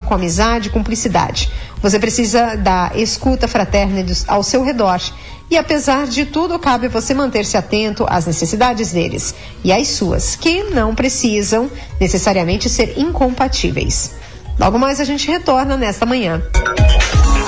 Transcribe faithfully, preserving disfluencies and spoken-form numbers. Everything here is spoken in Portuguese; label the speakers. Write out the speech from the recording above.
Speaker 1: com amizade e cumplicidade. Você precisa da escuta fraterna ao seu redor. E apesar de tudo, cabe você manter-se atento às necessidades deles e às suas, que não precisam necessariamente ser incompatíveis. Logo mais a gente retorna nesta manhã.